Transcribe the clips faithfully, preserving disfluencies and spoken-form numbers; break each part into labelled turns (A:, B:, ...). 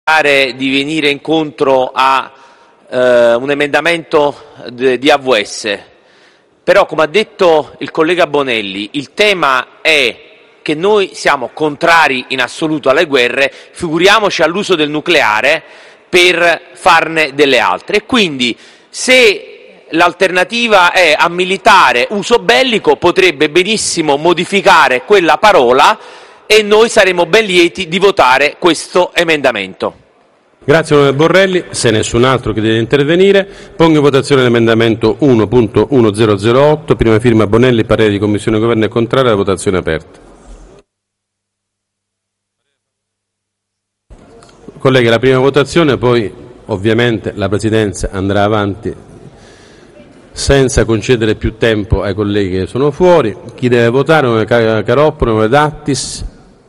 A: di venire incontro a eh, un emendamento de, di A V S, però come ha detto il collega Bonelli il tema è che noi siamo contrari in assoluto alle guerre, figuriamoci all'uso del nucleare per farne delle altre, e quindi se l'alternativa è a militare uso bellico potrebbe benissimo modificare quella parola e noi saremo ben lieti di votare questo emendamento.
B: Grazie onorevole Borrelli. Se nessun altro chiede di intervenire, pongo in votazione l'emendamento uno punto milleotto, prima firma Bonelli, parere di Commissione Governo è contrario, la votazione è aperta. Colleghi, la prima votazione, poi ovviamente la Presidenza andrà avanti senza concedere più tempo ai colleghi che sono fuori. Chi deve votare? Onorevole Caroppo, onorevole D'Attis.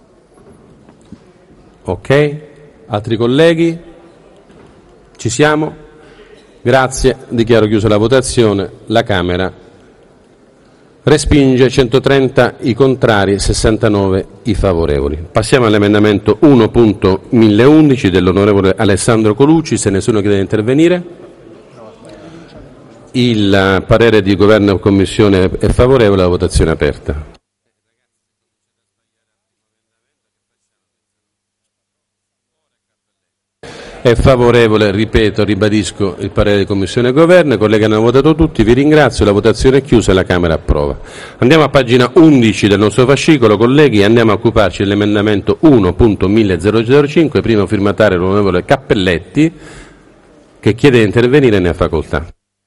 B: Ok. Altri colleghi? Ci siamo? Grazie. Dichiaro chiusa la votazione. La Camera respinge centotrenta i contrari, sessantanove i favorevoli. Passiamo all'emendamento uno punto milleundici dell'onorevole Alessandro Colucci. Se nessuno chiede di intervenire, il parere di Governo e Commissione è favorevole, la votazione è aperta. È favorevole, ripeto, ribadisco il parere di Commissione e Governo. I colleghi hanno votato tutti, vi ringrazio, la votazione è chiusa e la Camera approva. Andiamo a pagina undici del nostro fascicolo, colleghi, andiamo a occuparci dell'emendamento uno punto millecinque, primo firmatario l'onorevole Cappelletti, che chiede di intervenire, ne ha facoltà.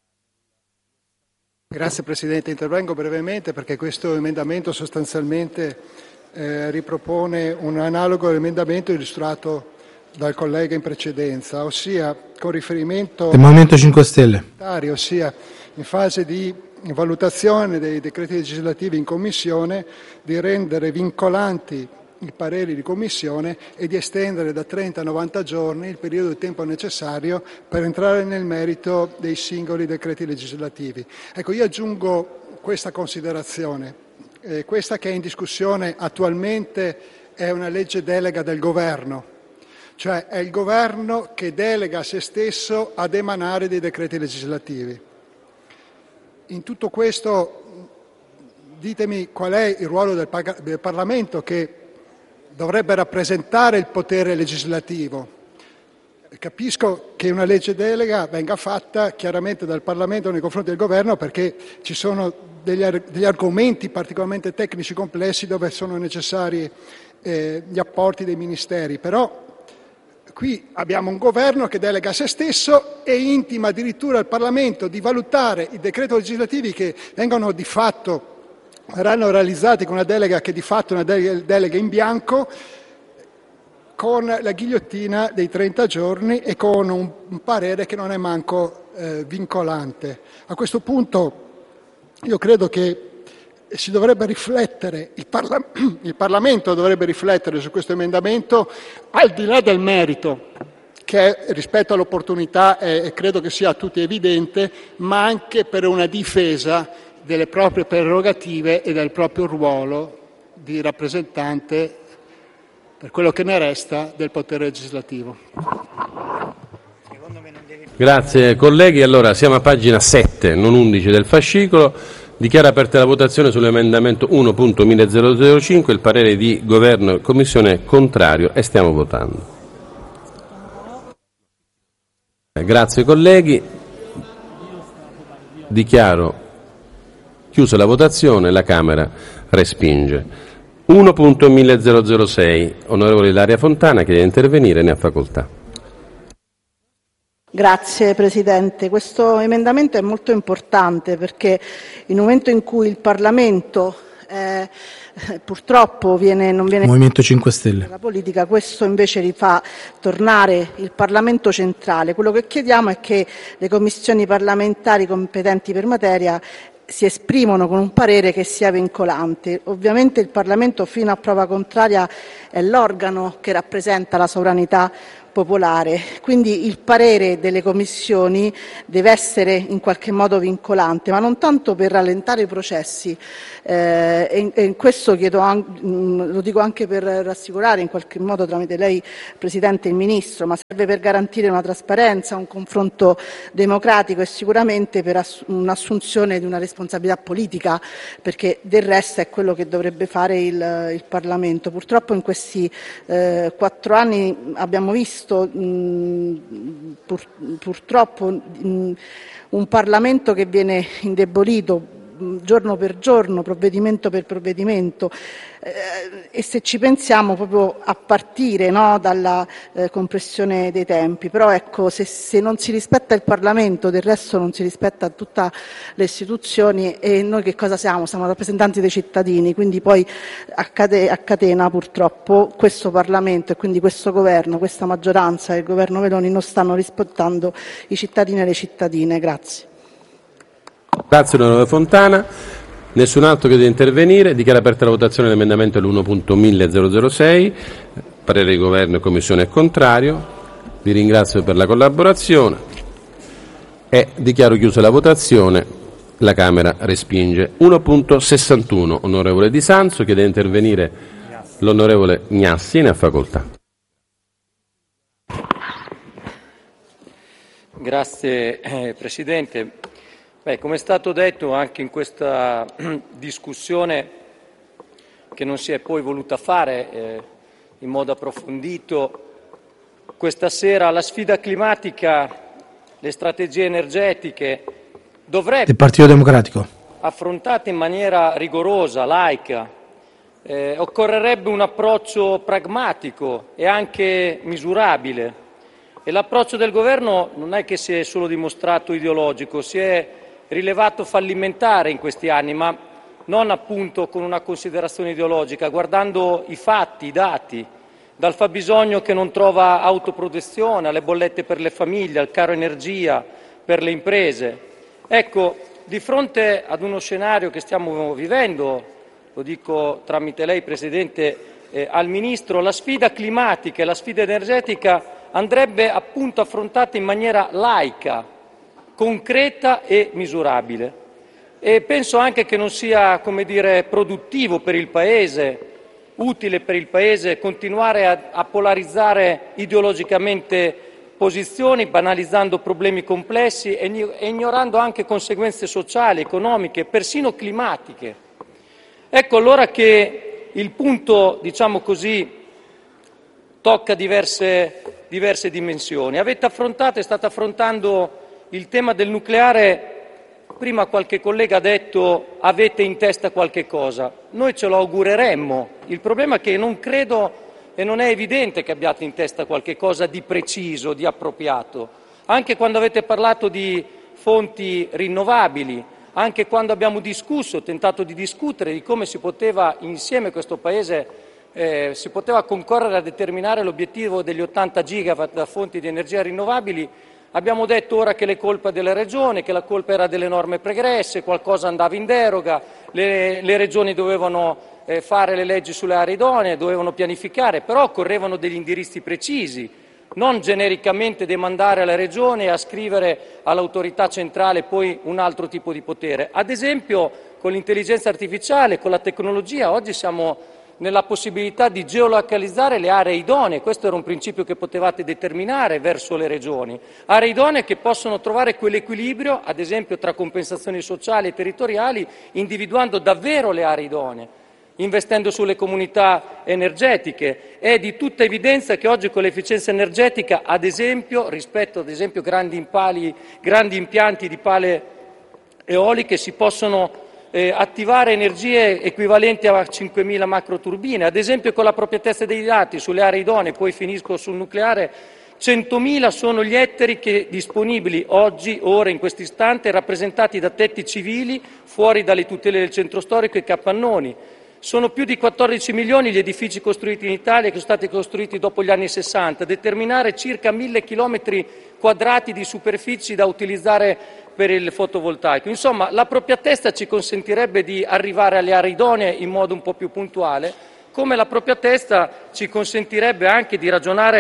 C: Grazie Presidente, intervengo brevemente perché questo emendamento sostanzialmente eh, ripropone un analogo emendamento illustrato dal collega in precedenza, ossia con riferimento
D: del Movimento cinque Stelle,
C: ossia in fase di valutazione dei decreti legislativi in Commissione, di rendere vincolanti i pareri di Commissione e di estendere da trenta a novanta giorni il periodo di tempo necessario per entrare nel merito dei singoli decreti legislativi. Ecco, io aggiungo questa considerazione. Eh, questa che è in discussione attualmente è una legge delega del Governo, cioè è il Governo che delega a se stesso ad emanare dei decreti legislativi. In tutto questo ditemi qual è il ruolo del, del Parlamento, che dovrebbe rappresentare il potere legislativo. Capisco che una legge delega venga fatta chiaramente dal Parlamento nei confronti del Governo perché ci sono degli, degli argomenti particolarmente tecnici complessi dove sono necessari eh, gli apporti dei ministeri, però qui abbiamo un Governo che delega a se stesso e intima addirittura al Parlamento di valutare i decreti legislativi che vengono di fatto, verranno realizzati con una delega che di fatto è una delega in bianco, con la ghigliottina dei trenta giorni e con un, un parere che non è manco eh, vincolante. A questo punto io credo che si dovrebbe riflettere, il, Parla- il Parlamento dovrebbe riflettere su questo emendamento, al di là del merito, che rispetto all'opportunità è, credo che sia a tutti evidente, ma anche per una difesa delle proprie prerogative e del proprio ruolo di rappresentante, per quello che ne resta, del potere legislativo.
B: Grazie colleghi. Allora siamo a pagina sette, non undici del fascicolo. Dichiaro aperta la votazione sull'emendamento uno punto millecinque, il parere di Governo e Commissione è contrario e stiamo votando. Grazie colleghi. Dichiaro chiusa la votazione, la Camera respinge. uno punto millecinquecentosei, onorevole Ilaria Fontana, chiede di intervenire, ne ha facoltà.
E: Grazie Presidente. Questo emendamento è molto importante perché in un momento in cui il Parlamento eh, purtroppo viene, non viene
D: Movimento cinque Stelle.
E: La politica, questo invece rifà tornare il Parlamento centrale. Quello che chiediamo è che le commissioni parlamentari competenti per materia si esprimono con un parere che sia vincolante. Ovviamente il Parlamento fino a prova contraria è l'organo che rappresenta la sovranità popolare. Quindi il parere delle commissioni deve essere in qualche modo vincolante, ma non tanto per rallentare i processi, eh, e, e in questo chiedo, lo dico anche per rassicurare in qualche modo tramite lei Presidente il Ministro, ma serve per garantire una trasparenza, un confronto democratico e sicuramente per ass- un'assunzione di una responsabilità politica, perché del resto è quello che dovrebbe fare il, il Parlamento. Purtroppo in questi eh, quattro anni abbiamo visto mh, pur, purtroppo mh, un Parlamento che viene indebolito giorno per giorno, provvedimento per provvedimento, eh, e se ci pensiamo proprio a partire, no, dalla eh, compressione dei tempi. Però ecco, se, se non si rispetta il Parlamento, del resto non si rispetta tutte le istituzioni, e noi che cosa siamo? Siamo rappresentanti dei cittadini, quindi poi a, cate, a catena purtroppo questo Parlamento e quindi questo Governo, questa maggioranza e il Governo Meloni non stanno rispettando i cittadini e le cittadine. Grazie.
B: Grazie onorevole Fontana. Nessun altro che deve intervenire. Dichiaro aperta la votazione dell'emendamento uno punto milleseicentosei. Parere di Governo e Commissione è contrario. Vi ringrazio per la collaborazione e dichiaro chiusa la votazione. La Camera respinge. uno punto sessantuno. Onorevole Di Sanzo. Chiede di intervenire l'onorevole Gnassi. Ne ha facoltà.
F: Grazie eh, Presidente. Beh, come è stato detto anche in questa discussione, che non si è poi voluta fare eh, in modo approfondito, questa sera la sfida climatica, le strategie energetiche dovrebbero
D: del Partito Democratico
F: affrontate in maniera rigorosa, laica. Eh, occorrerebbe un approccio pragmatico e anche misurabile. E l'approccio del Governo non è che si è solo dimostrato ideologico, si è rilevato fallimentare in questi anni, ma non appunto con una considerazione ideologica, guardando i fatti, i dati, dal fabbisogno che non trova autoproduzione, alle bollette per le famiglie, al caro energia per le imprese. Ecco, di fronte ad uno scenario che stiamo vivendo, lo dico tramite lei Presidente eh, al Ministro, la sfida climatica e la sfida energetica andrebbe appunto affrontata in maniera laica, concreta e misurabile. E penso anche che non sia, come dire, produttivo per il Paese, utile per il Paese continuare a, a polarizzare ideologicamente posizioni, banalizzando problemi complessi e, e ignorando anche conseguenze sociali, economiche, persino climatiche. Ecco allora che il punto, diciamo così, tocca diverse, diverse dimensioni. Avete affrontato, è stato affrontando il tema del nucleare. Prima qualche collega ha detto avete in testa qualche cosa, noi ce lo augureremmo, il problema è che non credo e non è evidente che abbiate in testa qualche cosa di preciso, di appropriato, anche quando avete parlato di fonti rinnovabili, anche quando abbiamo discusso, tentato di discutere di come si poteva insieme questo Paese, eh, si poteva concorrere a determinare l'obiettivo degli ottanta gigawatt da fonti di energia rinnovabili. Abbiamo detto ora che le colpe delle regioni, che la colpa era delle norme pregresse, qualcosa andava in deroga, le, le regioni dovevano eh, fare le leggi sulle aree idonee, dovevano pianificare, però occorrevano degli indirizzi precisi, non genericamente demandare alle regioni e ascrivere all'autorità centrale poi un altro tipo di potere. Ad esempio con l'intelligenza artificiale, con la tecnologia, oggi siamo nella possibilità di geolocalizzare le aree idonee, questo era un principio che potevate determinare verso le regioni, aree idonee che possono trovare quell'equilibrio, ad esempio tra compensazioni sociali e territoriali, individuando davvero le aree idonee, investendo sulle comunità energetiche. È di tutta evidenza che oggi con l'efficienza energetica, ad esempio, rispetto ad esempio grandi impali, grandi impianti di pale eoliche, si possono Eh, attivare energie equivalenti a cinquemila macroturbine, ad esempio con l'appropriatezza dei dati sulle aree idonee, poi finisco sul nucleare, centomila sono gli ettari che disponibili oggi, ora, in questo istante, rappresentati da tetti civili fuori dalle tutele del centro storico e capannoni. Sono più di quattordici milioni gli edifici costruiti in Italia che sono stati costruiti dopo gli anni sessanta, determinare circa mille chilometri quadrati di superfici da utilizzare per il fotovoltaico. Insomma, l'appropriatezza ci consentirebbe di arrivare alle aree idonee in modo un po' più puntuale, come l'appropriatezza ci consentirebbe anche di ragionare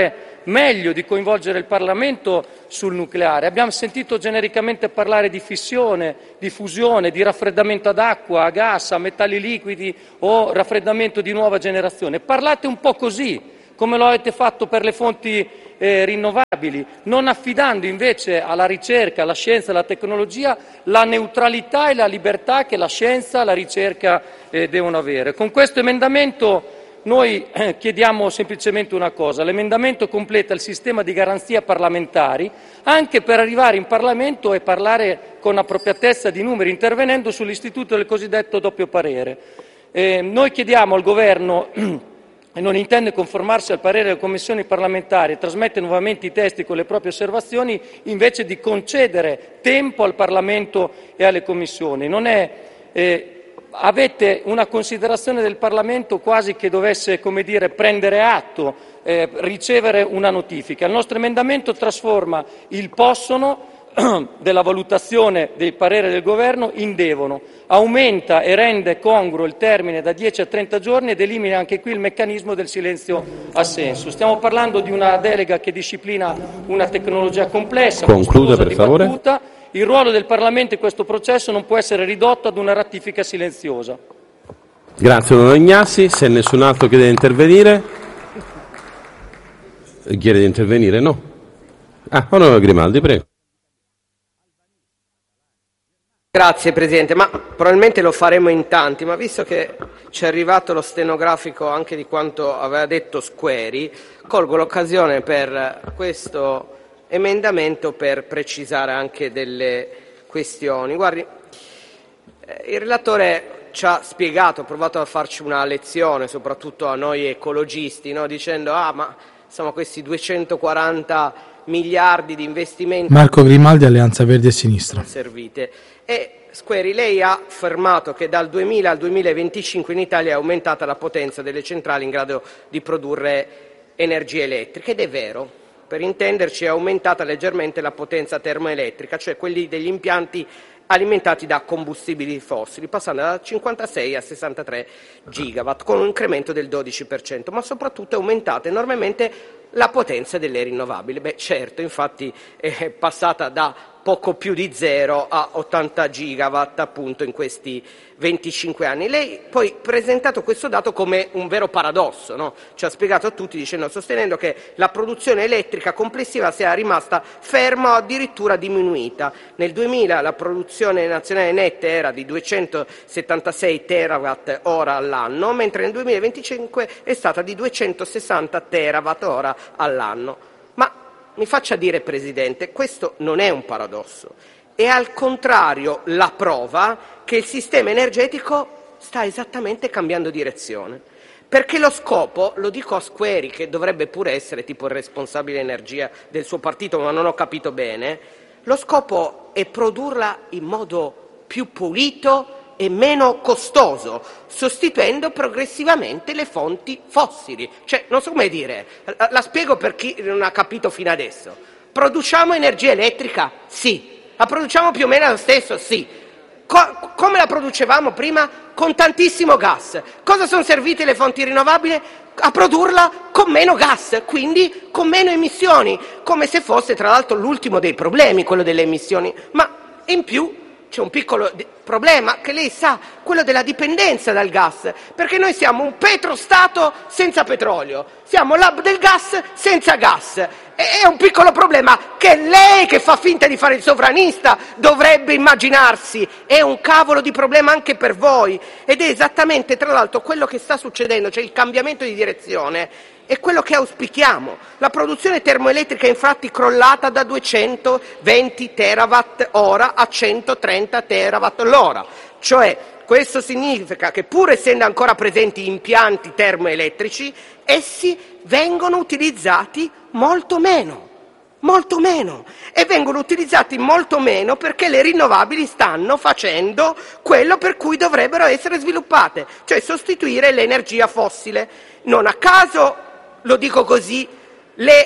F: meglio di coinvolgere il Parlamento sul nucleare. Abbiamo sentito genericamente parlare di fissione, di fusione, di raffreddamento ad acqua, a gas, a metalli liquidi o raffreddamento di nuova generazione. Parlate un po' così, come lo avete fatto per le fonti eh, rinnovabili, non affidando invece alla ricerca, alla scienza e alla tecnologia la neutralità e la libertà che la scienza e la ricerca eh, devono avere. Con questo emendamento noi eh, chiediamo semplicemente una cosa: l'emendamento completa il sistema di garanzia parlamentari anche per arrivare in Parlamento e parlare con appropriatezza di numeri, intervenendo sull'istituto del cosiddetto doppio parere. Eh, noi chiediamo al Governo e non intende conformarsi al parere delle commissioni parlamentari e trasmette nuovamente i testi con le proprie osservazioni, invece di concedere tempo al Parlamento e alle commissioni. Non è, eh, avete una considerazione del Parlamento quasi che dovesse, come dire, prendere atto, eh, ricevere una notifica. Il nostro emendamento trasforma il possono della valutazione del parere del Governo in devono, aumenta e rende congruo il termine da dieci a trenta giorni ed elimina anche qui il meccanismo del silenzio assenso. Stiamo parlando di una delega che disciplina una tecnologia complessa,
B: concluda per favore.
F: Dibattuta. Il ruolo del Parlamento in questo processo non può essere ridotto ad una ratifica silenziosa.
B: Grazie onorevole Ignazzi. Se nessun altro chiede di intervenire, chiede di intervenire? No. Ah, onorevole Grimaldi, prego.
G: Grazie Presidente, ma probabilmente lo faremo in tanti, ma visto che ci è arrivato lo stenografico anche di quanto aveva detto Squeri, colgo l'occasione per questo emendamento per precisare anche delle questioni. Guardi, il relatore ci ha spiegato, ha provato a farci una lezione, soprattutto a noi ecologisti, no? Dicendo ah ma insomma questi duecentoquaranta miliardi di investimenti.
D: Marco Grimaldi, Alleanza Verdi e Sinistra.
G: Servite. E Squeri, lei ha affermato che dal duemila al duemilaventicinque in Italia è aumentata la potenza delle centrali in grado di produrre energia elettrica, ed è vero. Per intenderci, è aumentata leggermente la potenza termoelettrica, cioè quelli degli impianti alimentati da combustibili fossili, passando da cinquantasei a sessantatré gigawatt, con un incremento del dodici per cento, ma soprattutto è aumentata enormemente la potenza delle rinnovabili. Beh, certo, infatti è passata da poco più di zero a ottanta gigawatt appunto in questi venticinque anni. Lei poi ha presentato questo dato come un vero paradosso, no? Ci ha spiegato a tutti dicendo, sostenendo che la produzione elettrica complessiva sia rimasta ferma o addirittura diminuita. Nel duemila la produzione nazionale netta era di duecentosettantasei terawatt ora all'anno, mentre nel duemilaventicinque è stata di duecentosessanta terawatt ora all'anno. Ma mi faccia dire, Presidente, questo non è un paradosso, è al contrario la prova che il sistema energetico sta esattamente cambiando direzione. Perché lo scopo, lo dico a Squeri, che dovrebbe pure essere tipo il responsabile energia del suo partito, ma non ho capito bene, lo scopo è produrla in modo più pulito e meno costoso, sostituendo progressivamente le fonti fossili. Cioè, non so come dire, la, la spiego per chi non ha capito fino adesso. Produciamo energia elettrica? Sì. La produciamo più o meno lo stesso? Sì. Co- come la producevamo prima? Con tantissimo gas. Cosa sono servite le fonti rinnovabili? A produrla con meno gas, quindi con meno emissioni, come se fosse tra l'altro l'ultimo dei problemi, quello delle emissioni. Ma in più c'è un piccolo problema che lei sa, quello della dipendenza dal gas, perché noi siamo un petrostato senza petrolio, siamo l'hub del gas senza gas. È un piccolo problema che lei, che fa finta di fare il sovranista, dovrebbe immaginarsi. È un cavolo di problema anche per voi, ed è esattamente tra l'altro quello che sta succedendo, cioè il cambiamento di direzione è quello che auspichiamo. La produzione termoelettrica è infatti crollata da duecentoventi terawatt ora a centotrenta terawatt l'ora, cioè questo significa che pur essendo ancora presenti impianti termoelettrici, essi vengono utilizzati molto meno, molto meno, e vengono utilizzati molto meno perché le rinnovabili stanno facendo quello per cui dovrebbero essere sviluppate, cioè sostituire l'energia fossile. Non a caso, lo dico così, le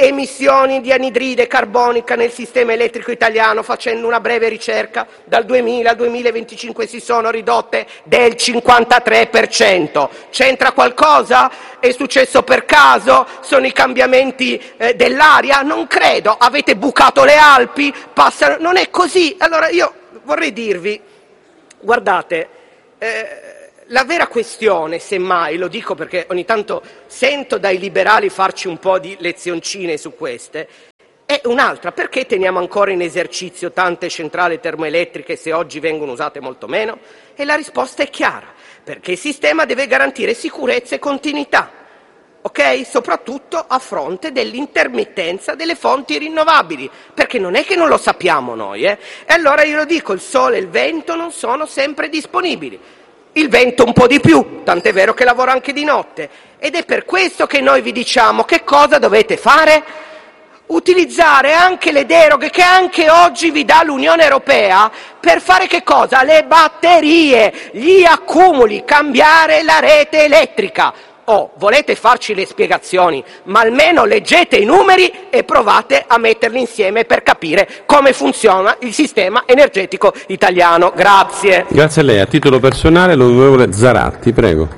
G: emissioni di anidride carbonica nel sistema elettrico italiano, facendo una breve ricerca, dal duemila al duemilaventicinque si sono ridotte del cinquantatré per cento. C'entra qualcosa? È successo per caso? Sono i cambiamenti eh, dell'aria? Non credo. Avete bucato le Alpi? Passano... Non è così. Allora io vorrei dirvi, guardate, eh, la vera questione, semmai, lo dico perché ogni tanto sento dai liberali farci un po' di lezioncine su queste, è un'altra. Perché teniamo ancora in esercizio tante centrali termoelettriche se oggi vengono usate molto meno? E la risposta è chiara, perché il sistema deve garantire sicurezza e continuità, ok? Soprattutto a fronte dell'intermittenza delle fonti rinnovabili, perché non è che non lo sappiamo noi, eh? E allora io lo dico, il sole e il vento non sono sempre disponibili. Il vento un po' di più, tant'è vero che lavora anche di notte. Ed è per questo che noi vi diciamo che cosa dovete fare? Utilizzare anche le deroghe che anche oggi vi dà l'Unione Europea per fare che cosa? Le batterie, gli accumuli, cambiare la rete elettrica. Oh, volete farci le spiegazioni, ma almeno leggete i numeri e provate a metterli insieme per capire come funziona il sistema energetico italiano. Grazie.
B: Grazie a lei. A titolo personale l'onorevole Zaratti, prego.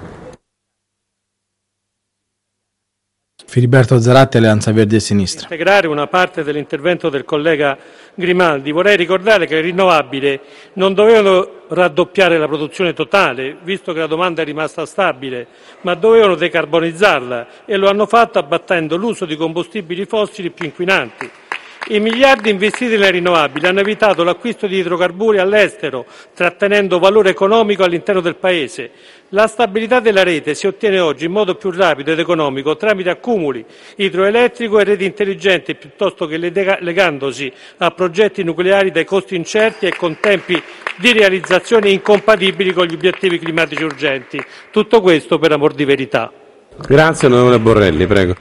D: Filiberto Zaratti, Alleanza Verdi e Sinistra.
H: Integrare una parte dell'intervento del collega Grimaldi, vorrei ricordare che le rinnovabili non dovevano raddoppiare la produzione totale, visto che la domanda è rimasta stabile, ma dovevano decarbonizzarla e lo hanno fatto abbattendo l'uso di combustibili fossili più inquinanti. I miliardi investiti nelle rinnovabili hanno evitato l'acquisto di idrocarburi all'estero, trattenendo valore economico all'interno del Paese. La stabilità della rete si ottiene oggi in modo più rapido ed economico tramite accumuli idroelettrico e reti intelligenti, piuttosto che legandosi a progetti nucleari dai costi incerti e con tempi di realizzazione incompatibili con gli obiettivi climatici urgenti. Tutto questo per amor di verità.
B: Grazie, onorevole Borrelli, prego.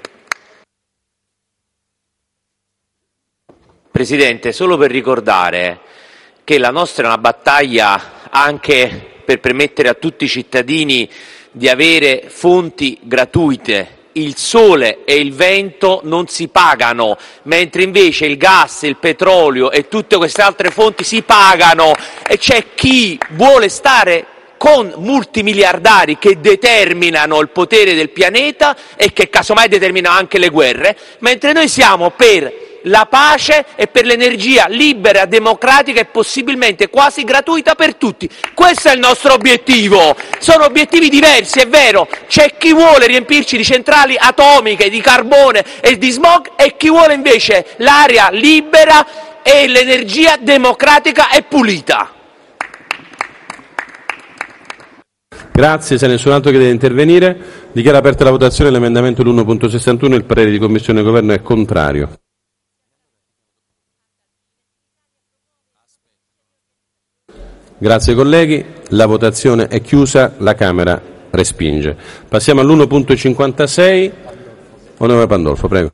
A: Presidente, solo per ricordare che la nostra è una battaglia anche per permettere a tutti i cittadini di avere fonti gratuite. Il sole e il vento non si pagano, mentre invece il gas, il petrolio e tutte queste altre fonti si pagano, e c'è chi vuole stare con multimiliardari che determinano il potere del pianeta e che casomai determinano anche le guerre, mentre noi siamo per la pace e per l'energia libera, democratica e possibilmente quasi gratuita per tutti. Questo è il nostro obiettivo. Sono obiettivi diversi, è vero. C'è chi vuole riempirci di centrali atomiche, di carbone e di smog, e chi vuole invece l'aria libera e l'energia democratica e pulita.
B: Grazie, se nessun altro chiede di intervenire, dichiaro aperta la votazione dell'emendamento l'uno punto sessantuno, il parere di Commissione e Governo è contrario. Grazie colleghi, la votazione è chiusa, la Camera respinge. Passiamo all'uno punto cinquantasei, onorevole Pandolfo, prego.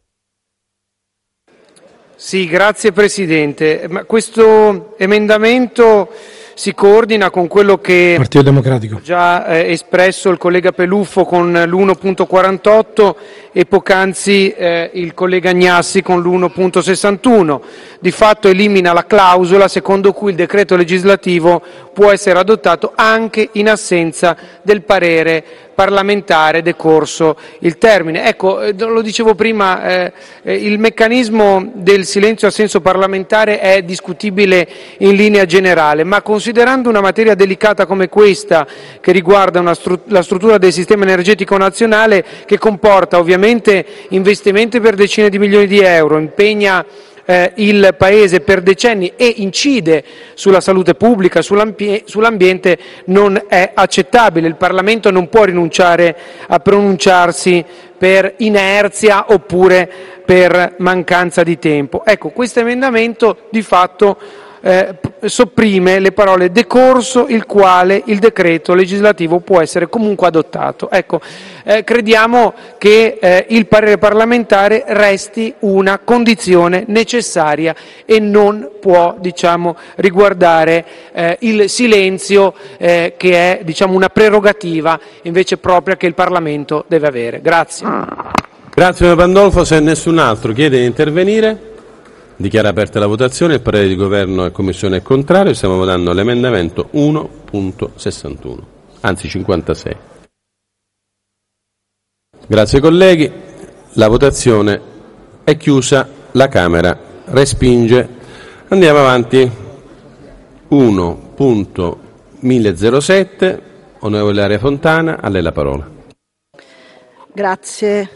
I: Sì, grazie Presidente. Ma questo emendamento si coordina con quello che
D: Partito Democratico
I: ha già eh, espresso il collega Peluffo con l'uno punto quarantotto e poc'anzi eh, il collega Gnassi con l'uno punto sessantuno. Di fatto elimina la clausola secondo cui il decreto legislativo può essere adottato anche in assenza del parere parlamentare decorso il termine. Ecco, eh, lo dicevo prima, eh, eh, il meccanismo del silenzio assenso parlamentare è discutibile in linea generale, ma considerando una materia delicata come questa, che riguarda una stru- la struttura del sistema energetico nazionale, che comporta ovviamente investimenti per decine di milioni di euro, impegna Eh, il Paese per decenni e incide sulla salute pubblica, sull'ambi- sull'ambiente, non è accettabile. Il Parlamento non può rinunciare a pronunciarsi per inerzia oppure per mancanza di tempo. Ecco, questo emendamento di fatto eh, sopprime le parole decorso il quale il decreto legislativo può essere comunque adottato. Ecco, eh, crediamo che eh, il parere parlamentare resti una condizione necessaria e non può, diciamo, riguardare eh, il silenzio eh, che è, diciamo, una prerogativa invece propria che il Parlamento deve avere. Grazie.
B: Grazie onorevole Pandolfo. Se nessun altro chiede di intervenire, dichiara aperta la votazione. Il parere di Governo e Commissione è contrario. Stiamo votando l'emendamento uno punto sessantuno, anzi cinquantasei. Grazie colleghi. La votazione è chiusa. La Camera respinge. Andiamo avanti. uno punto milleserossette. Onorevole Aria Fontana, a lei la parola.
E: Grazie.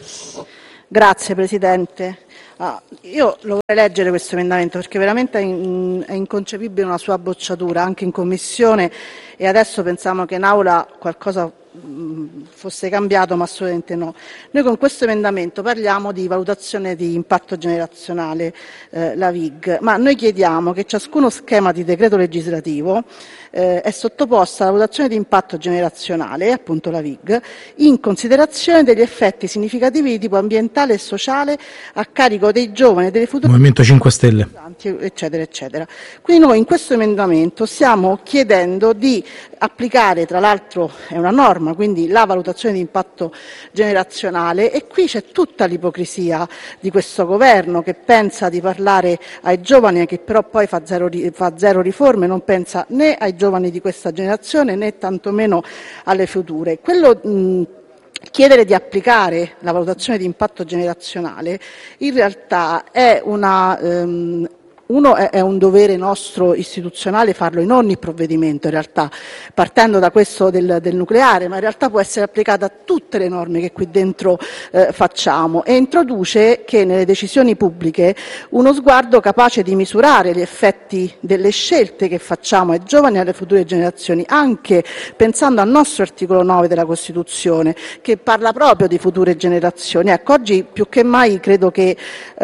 E: Grazie Presidente. Ah, io lo vorrei leggere questo emendamento perché veramente è, in, è inconcepibile una sua bocciatura anche in Commissione, e adesso pensiamo che in Aula qualcosa mh, fosse cambiato, ma assolutamente no. Noi con questo emendamento parliamo di valutazione di impatto generazionale, eh, la V I G, ma noi chiediamo che ciascuno schema di decreto legislativo eh, è sottoposto alla valutazione di impatto generazionale, appunto la V I G, in considerazione degli effetti significativi di tipo ambientale e sociale a carico dei giovani e delle future
D: Movimento cinque Stelle,
E: eccetera, eccetera. Quindi noi in questo emendamento stiamo chiedendo di applicare, tra l'altro è una norma, quindi la valutazione di impatto generazionale, e qui c'è tutta l'ipocrisia di questo governo che pensa di parlare ai giovani e che però poi fa zero, fa zero riforme, non pensa né ai giovani di questa generazione né tantomeno alle future. Quello, mh, Chiedere di applicare la valutazione di impatto generazionale in realtà è una ehm, Uno è un dovere nostro istituzionale farlo in ogni provvedimento, in realtà, partendo da questo del, del nucleare, ma in realtà può essere applicata a tutte le norme che qui dentro eh, facciamo, e introduce che nelle decisioni pubbliche uno sguardo capace di misurare gli effetti delle scelte che facciamo ai giovani e alle future generazioni, anche pensando al nostro articolo nove della Costituzione, che parla proprio di future generazioni. Ecco, oggi più che mai credo che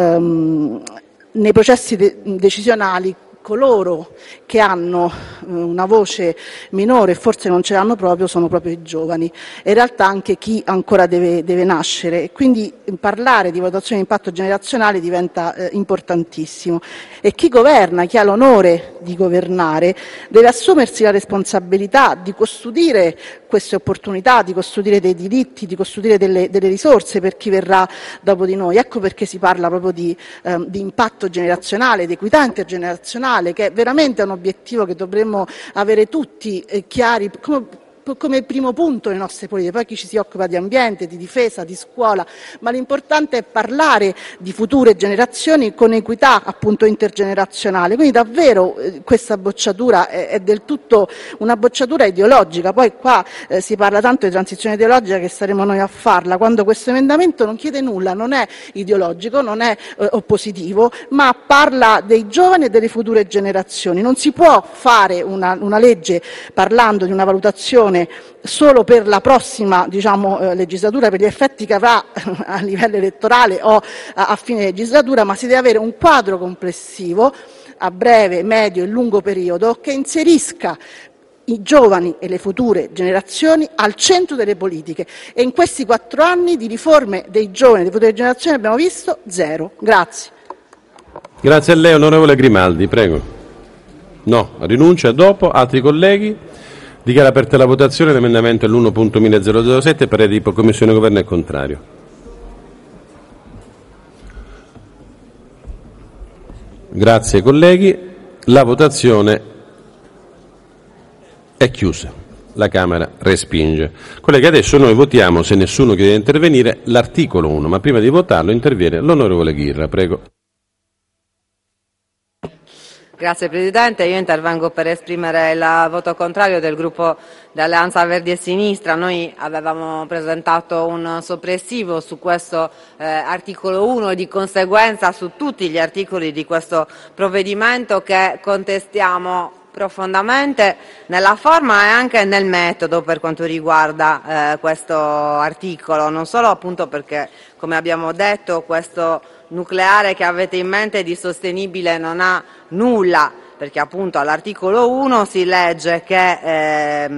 E: ehm, nei processi de- decisionali coloro che hanno eh, una voce minore e forse non ce l'hanno proprio sono proprio i giovani, e in realtà anche chi ancora deve, deve nascere, e quindi parlare di valutazione di impatto generazionale diventa eh, importantissimo, e chi governa, chi ha l'onore di governare, deve assumersi la responsabilità di custodire queste opportunità, di custodire dei diritti, di custodire delle, delle risorse per chi verrà dopo di noi. Ecco perché si parla proprio di, ehm, di impatto generazionale, di equità intergenerazionale, che è veramente un obiettivo che dovremmo avere tutti eh, chiari come, come primo punto nelle nostre politiche. Poi chi ci si occupa di ambiente, di difesa, di scuola, ma l'importante è parlare di future generazioni con equità appunto intergenerazionale. Quindi davvero eh, questa bocciatura è, è del tutto una bocciatura ideologica. Poi qua eh, si parla tanto di transizione ideologica, che saremo noi a farla, quando questo emendamento non chiede nulla, non è ideologico, non è eh, oppositivo, ma parla dei giovani e delle future generazioni. Non si può fare una, una legge parlando di una valutazione solo per la prossima diciamo, eh, legislatura, per gli effetti che avrà a livello elettorale o a, a fine legislatura, ma si deve avere un quadro complessivo a breve, medio e lungo periodo che inserisca i giovani e le future generazioni al centro delle politiche, e in questi quattro anni di riforme dei giovani e delle future generazioni abbiamo visto zero. Grazie.
B: Grazie a lei, onorevole Grimaldi, prego. No, rinuncia dopo. Altri colleghi? Dichiara aperta la votazione. L'emendamento è l'uno punto milleserossette, parere di Commissione Governo è contrario. Grazie colleghi. La votazione è chiusa. La Camera respinge. Colleghi, adesso noi votiamo, se nessuno chiede di intervenire, l'articolo uno, ma prima di votarlo interviene l'onorevole Ghirra, prego.
J: Grazie Presidente, io intervengo per esprimere il voto contrario del gruppo di Alleanza Verdi e Sinistra. Noi avevamo presentato un soppressivo su questo eh, articolo uno e di conseguenza su tutti gli articoli di questo provvedimento, che contestiamo profondamente nella forma e anche nel metodo per quanto riguarda eh, questo articolo, non solo appunto perché, come abbiamo detto, questo nucleare che avete in mente di sostenibile non ha nulla, perché appunto all'articolo uno si legge che ehm,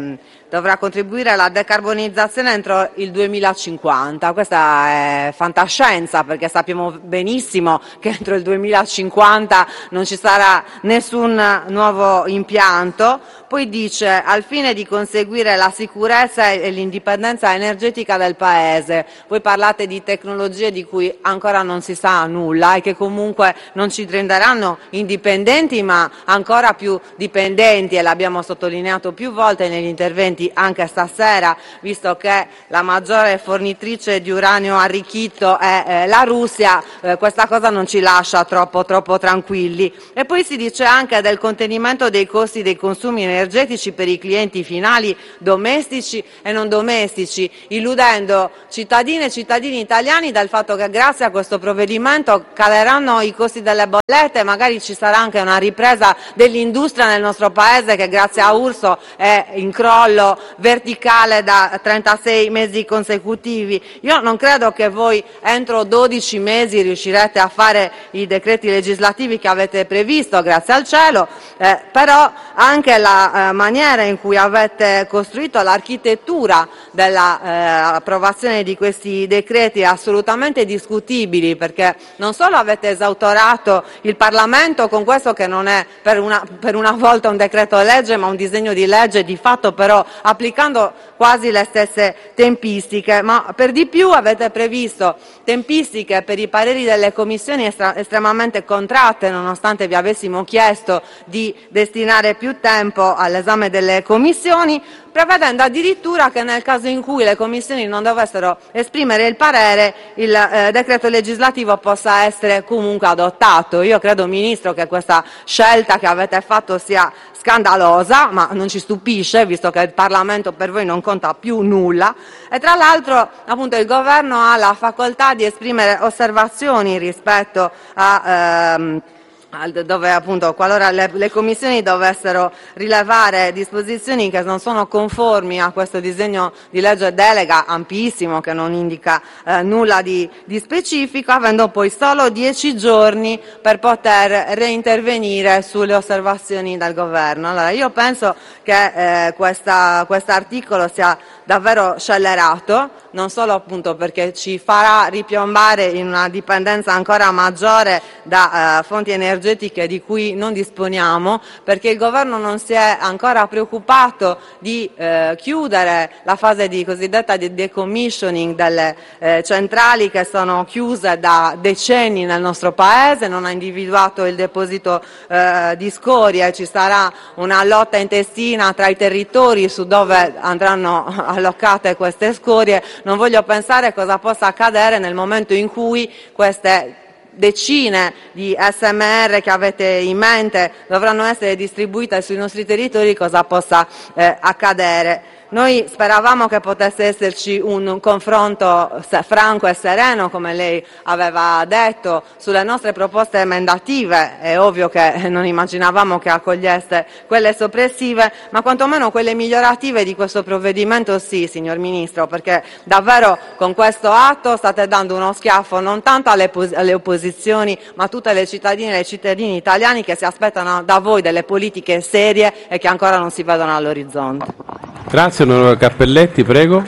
J: dovrà contribuire alla decarbonizzazione entro il duemilacinquanta. Questa è fantascienza, perché sappiamo benissimo che entro il duemilacinquanta non ci sarà nessun nuovo impianto. Poi dice: al fine di conseguire la sicurezza e l'indipendenza energetica del Paese. Voi parlate di tecnologie di cui ancora non si sa nulla e che comunque non ci renderanno indipendenti, ma ancora più dipendenti, e l'abbiamo sottolineato più volte negli interventi anche stasera, visto che la maggiore fornitrice di uranio arricchito è eh, la Russia. Eh, questa cosa non ci lascia troppo, troppo tranquilli. E poi si dice anche del contenimento dei costi dei consumi energetici per i clienti finali domestici e non domestici, illudendo cittadine e cittadini italiani del fatto che grazie a questo provvedimento caleranno i costi delle bollette, magari ci sarà anche una ripresa dell'industria nel nostro Paese, che grazie a Urso è in crollo verticale da trentasei mesi consecutivi. Io non credo che voi entro dodici mesi riuscirete a fare i decreti legislativi che avete previsto, grazie al cielo, eh, però anche la eh, maniera in cui avete costruito l'architettura dell'approvazione eh, di questi decreti è assolutamente discutibili, perché non solo avete esautorato il Parlamento con questo che non è per una, per una volta un decreto legge ma un disegno di legge, di fatto però applicando quasi le stesse tempistiche, ma per di più avete previsto tempistiche per i pareri delle commissioni estra- estremamente contratte, nonostante vi avessimo chiesto di destinare più tempo all'esame delle commissioni, prevedendo addirittura che nel caso in cui le commissioni non dovessero esprimere il parere, il eh, decreto legislativo possa essere comunque adottato. Io credo, Ministro, che questa scelta che avete fatto sia scandalosa, ma non ci stupisce, visto che il Parlamento per voi non conta più nulla. E tra l'altro, appunto, il Governo ha la facoltà di esprimere osservazioni rispetto a ehm, dove appunto qualora le, le commissioni dovessero rilevare disposizioni che non sono conformi a questo disegno di legge delega ampissimo, che non indica eh, nulla di, di specifico, avendo poi solo dieci giorni per poter reintervenire sulle osservazioni del governo. Allora io penso che eh, questa, quest'articolo sia davvero scellerato, non solo appunto perché ci farà ripiombare in una dipendenza ancora maggiore da eh, fonti energetiche di cui non disponiamo, perché il governo non si è ancora preoccupato di eh, chiudere la fase di cosiddetta di decommissioning delle eh, centrali che sono chiuse da decenni nel nostro Paese, non ha individuato il deposito eh, di scorie, ci sarà una lotta intestina tra i territori su dove andranno allocate queste scorie. Non voglio pensare cosa possa accadere nel momento in cui queste decine di S M R che avete in mente dovranno essere distribuite sui nostri territori, cosa possa eh, accadere. Noi speravamo che potesse esserci un confronto franco e sereno, come lei aveva detto, sulle nostre proposte emendative. È ovvio che non immaginavamo che accogliesse quelle soppressive, ma quantomeno quelle migliorative di questo provvedimento sì, signor Ministro, perché davvero con questo atto state dando uno schiaffo non tanto alle, alle opposizioni, ma a tutte le cittadine e i cittadini italiani che si aspettano da voi delle politiche serie e che ancora non si vedono all'orizzonte.
B: Grazie, onorevole Cappelletti, prego.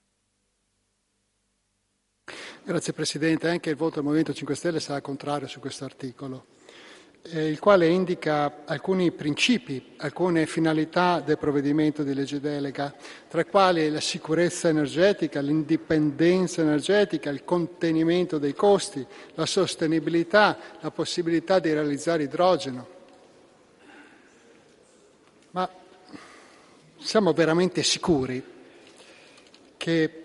C: Grazie Presidente. Anche il voto del Movimento cinque Stelle sarà contrario su questo articolo, eh, il quale indica alcuni principi, alcune finalità del provvedimento di legge delega, tra i quali la sicurezza energetica, l'indipendenza energetica, il contenimento dei costi, la sostenibilità, la possibilità di realizzare idrogeno. Ma siamo veramente sicuri che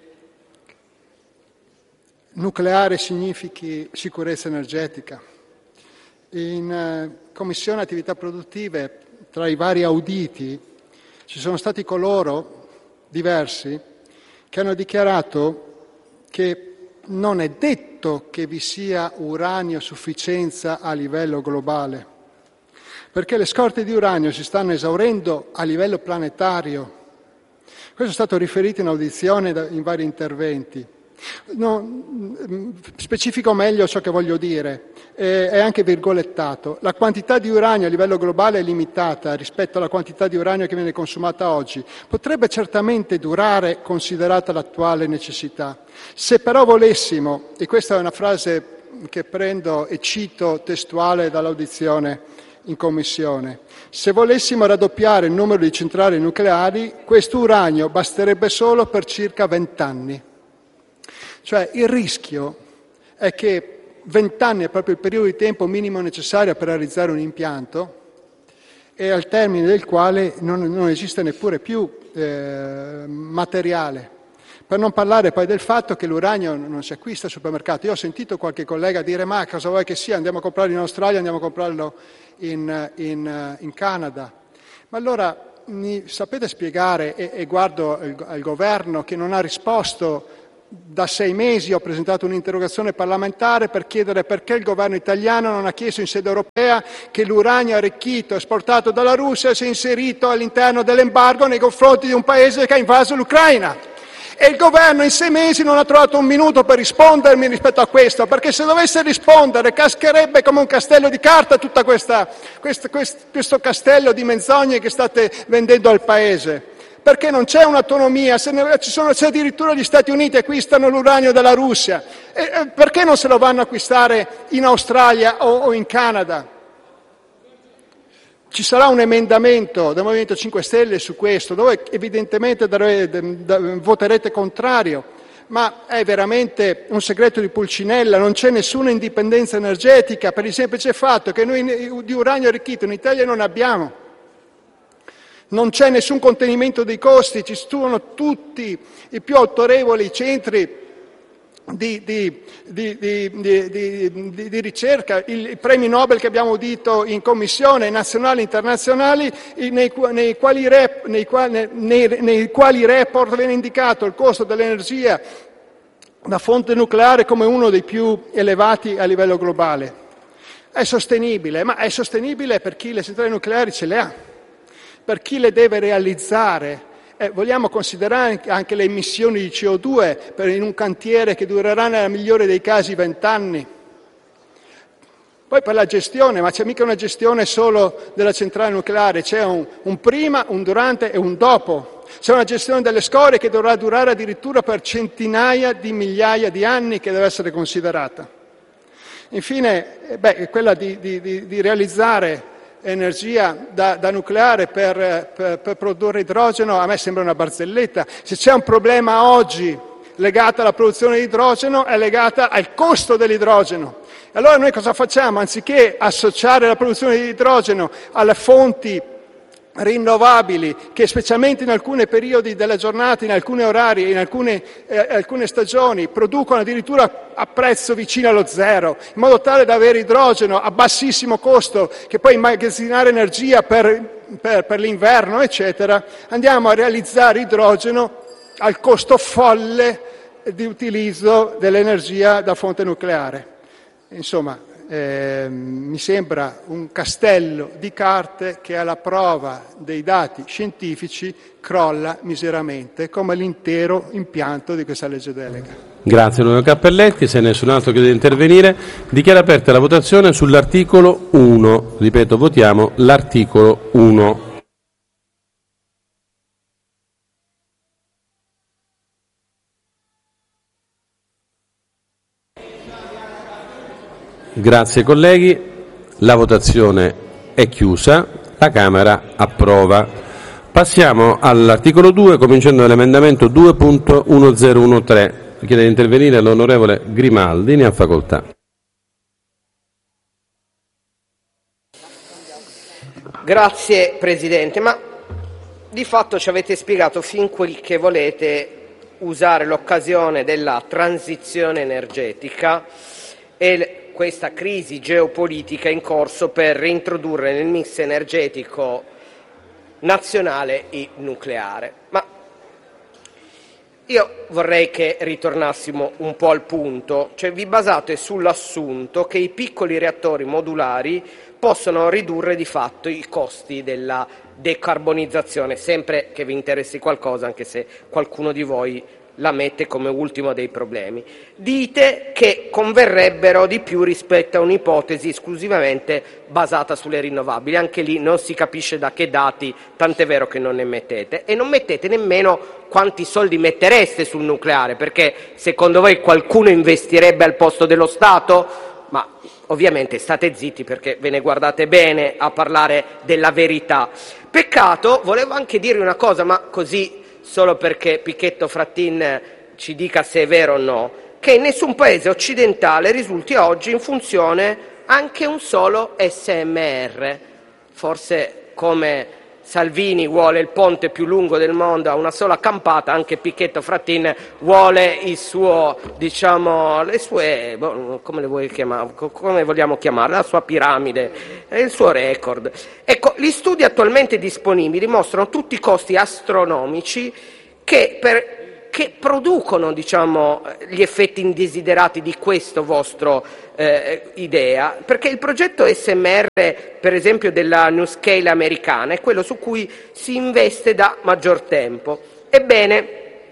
C: nucleare significhi sicurezza energetica? In eh, Commissione Attività Produttive, tra i vari auditi, ci sono stati coloro, diversi, che hanno dichiarato che non è detto che vi sia uranio a sufficienza a livello globale, perché le scorte di uranio si stanno esaurendo a livello planetario. Questo è stato riferito in audizione in vari interventi. No, specifico meglio ciò che voglio dire, eh, è anche virgolettato. La quantità di uranio a livello globale è limitata rispetto alla quantità di uranio che viene consumata oggi. Potrebbe certamente durare considerata l'attuale necessità. Se però volessimo, e questa è una frase che prendo e cito testuale dall'audizione in Commissione, se volessimo raddoppiare il numero di centrali nucleari, questo uranio basterebbe solo per circa vent'anni. Cioè il rischio è che vent'anni è proprio il periodo di tempo minimo necessario per realizzare un impianto e al termine del quale non, non esiste neppure più eh, materiale. Per non parlare poi del fatto che l'uranio non si acquista al supermercato. Io ho sentito qualche collega dire ma cosa vuoi che sia, andiamo a comprarlo in Australia, andiamo a comprarlo in, in, in Canada. Ma allora mi sapete spiegare, e, e guardo il, al governo che non ha risposto. Da sei mesi ho presentato un'interrogazione parlamentare per chiedere perché il governo italiano non ha chiesto in sede europea che l'uranio arricchito esportato dalla Russia sia inserito all'interno dell'embargo nei confronti di un paese che ha invaso l'Ucraina. E il governo in sei mesi non ha trovato un minuto per rispondermi rispetto a questo, perché se dovesse rispondere cascherebbe come un castello di carta tutto questa, questo, questo, questo castello di menzogne che state vendendo al paese. Perché non c'è un'autonomia, se ne, ci sono, se addirittura gli Stati Uniti acquistano l'uranio dalla Russia, e, e perché non se lo vanno a acquistare in Australia o, o in Canada? Ci sarà un emendamento del Movimento cinque Stelle su questo, dove evidentemente darete, da, voterete contrario, ma è veramente un segreto di Pulcinella, non c'è nessuna indipendenza energetica per il semplice fatto che noi di uranio arricchito in Italia non abbiamo. Non c'è nessun contenimento dei costi, ci sono tutti i più autorevoli centri di, di, di, di, di ricerca, i premi Nobel che abbiamo udito in commissione, nazionali e internazionali, nei, nei, quali rep, nei, quali, nei, nei quali report viene indicato il costo dell'energia da fonte nucleare come uno dei più elevati a livello globale. È sostenibile, ma è sostenibile per chi le centrali nucleari ce le ha. Per chi le deve realizzare, eh, vogliamo considerare anche le emissioni di C O due per in un cantiere che durerà nella migliore dei casi vent'anni. Poi per la gestione, ma c'è mica una gestione solo della centrale nucleare, c'è un, un prima, un durante e un dopo. C'è una gestione delle scorie che dovrà durare addirittura per centinaia di migliaia di anni che deve essere considerata. Infine, eh, beh, quella di, di, di, di realizzare energia da, da nucleare per, per, per produrre idrogeno a me sembra una barzelletta. Se c'è un problema oggi legato alla produzione di idrogeno è legata al costo dell'idrogeno. E allora noi cosa facciamo? Anziché associare la produzione di idrogeno alle fonti rinnovabili che specialmente in alcuni periodi della giornata, in alcuni orari, in alcune, eh, alcune stagioni producono addirittura a prezzo vicino allo zero, in modo tale da avere idrogeno a bassissimo costo che poi immagazzinare energia per, per, per l'inverno eccetera, andiamo a realizzare idrogeno al costo folle di utilizzo dell'energia da fonte nucleare. Insomma, Eh, mi sembra un castello di carte che alla prova dei dati scientifici crolla miseramente, come l'intero impianto di questa legge delega.
B: Grazie onorevole Cappelletti, se nessun altro chiede di intervenire, dichiaro aperta la votazione sull'articolo uno. Ripeto, votiamo l'articolo uno. Grazie colleghi, la votazione è chiusa, la Camera approva. Passiamo all'articolo due, cominciando dall'emendamento due punto millecentrodici. Chiede di intervenire l'onorevole Grimaldi, ne ha facoltà.
G: Grazie Presidente, ma di fatto ci avete spiegato fin quel che volete usare l'occasione della transizione energetica e questa crisi geopolitica in corso per reintrodurre nel mix energetico nazionale il nucleare. Ma io vorrei che ritornassimo un po' al punto, cioè vi basate sull'assunto che i piccoli reattori modulari possono ridurre di fatto i costi della decarbonizzazione, sempre che vi interessi qualcosa, anche se qualcuno di voi la mette come ultimo dei problemi. Dite che converrebbero di più rispetto a un'ipotesi esclusivamente basata sulle rinnovabili. Anche lì non si capisce da che dati, tant'è vero che non ne mettete. E non mettete nemmeno quanti soldi mettereste sul nucleare, perché secondo voi qualcuno investirebbe al posto dello Stato? Ma ovviamente state zitti, perché ve ne guardate bene a parlare della verità. Peccato, volevo anche dirvi una cosa, ma così solo perché Pichetto Frattin ci dica se è vero o no, che in nessun paese occidentale risulti oggi in funzione anche un solo S M R. Forse come Salvini vuole il ponte più lungo del mondo a una sola campata, anche Pichetto Frattin vuole il suo, diciamo, le sue, come le vuoi chiamare, come vogliamo chiamarla, la sua piramide, il suo record. Ecco, gli studi attualmente disponibili mostrano tutti i costi astronomici che per che producono, diciamo, gli effetti indesiderati di questo vostro eh, idea, perché il progetto S M R, per esempio della NuScale americana, è quello su cui si investe da maggior tempo. Ebbene,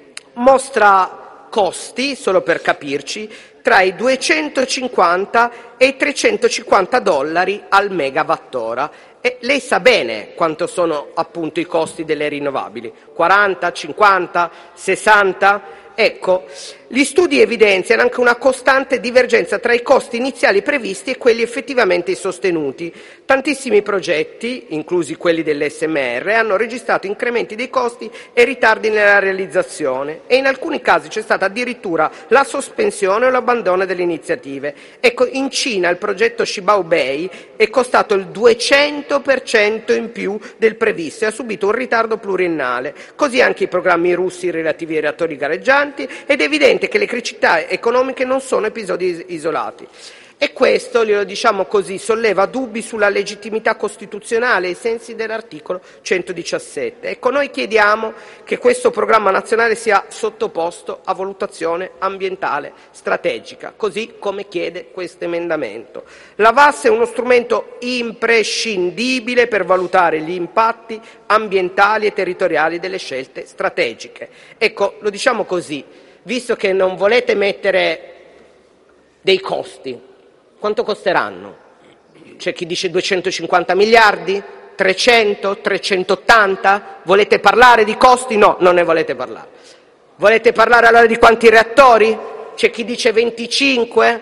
G: mostra costi, solo per capirci, tra i duecentocinquanta e i trecentocinquanta dollari al megawattora. E lei sa bene quanto sono appunto i costi delle rinnovabili, quaranta, cinquanta, sessanta? Ecco, gli studi evidenziano anche una costante divergenza tra i costi iniziali previsti e quelli effettivamente sostenuti. Tantissimi progetti, inclusi quelli dell'S M R, hanno registrato incrementi dei costi e ritardi nella realizzazione e in alcuni casi c'è stata addirittura la sospensione o l'abbandono delle iniziative. Ecco, in Cina il progetto Shibao Bay è costato il duecento per cento in più del previsto e ha subito un ritardo pluriennale, così anche i programmi russi relativi ai reattori gareggianti, ed è evidente che le criticità economiche non sono episodi isolati. E questo, glielo diciamo così, solleva dubbi sulla legittimità costituzionale ai sensi dell'articolo centodiciassette. Ecco, noi chiediamo che questo programma nazionale sia sottoposto a valutazione ambientale strategica, così come chiede questo emendamento. La V A S è uno strumento imprescindibile per valutare gli impatti ambientali e territoriali delle scelte strategiche. Ecco, lo diciamo così, visto che non volete mettere dei costi, quanto costeranno? C'è chi dice duecentocinquanta miliardi, trecento, trecentottanta? Volete parlare di costi? No, non ne volete parlare. Volete parlare allora di quanti reattori? C'è chi dice venticinque,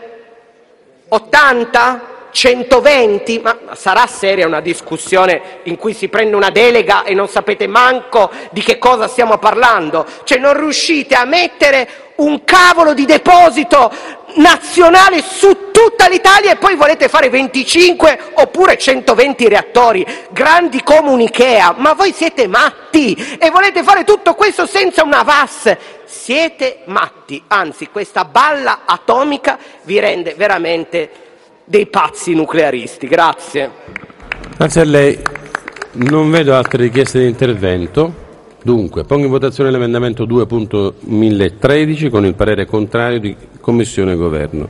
G: ottanta, centoventi? Ma sarà seria una discussione in cui si prende una delega e non sapete manco di che cosa stiamo parlando? Cioè non riuscite a mettere un cavolo di deposito nazionale su tutta l'Italia e poi volete fare venticinque oppure centoventi reattori grandi come un'Ikea? Ma voi siete matti e volete fare tutto questo senza una V A S? Siete matti, anzi questa balla atomica vi rende veramente dei pazzi nuclearisti. Grazie.
B: Grazie a lei. Non vedo altre richieste di intervento. Dunque, pongo in votazione l'emendamento due punto milletredici con il parere contrario di Commissione e Governo.